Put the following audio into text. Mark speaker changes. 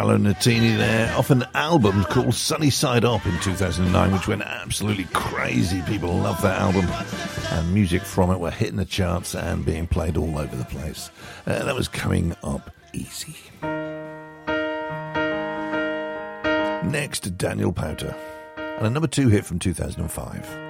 Speaker 1: Paolo Nutini there, off an album called Sunny Side Up in 2009, which went absolutely crazy. People loved that album, and music from it were hitting the charts and being played all over the place. That was Coming Up Easy. Next, Daniel Powter, and a number 2 hit from 2005.